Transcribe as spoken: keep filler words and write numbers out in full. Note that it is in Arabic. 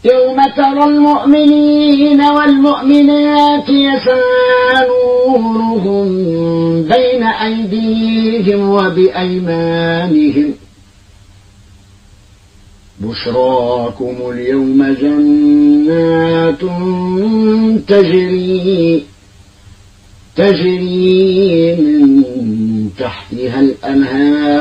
يوم ترى المؤمنين والمؤمنات يسعى نورهم بين أيديهم وبأيمانهم بشراكم اليوم جنات تجري تجري من تحتها الأنهار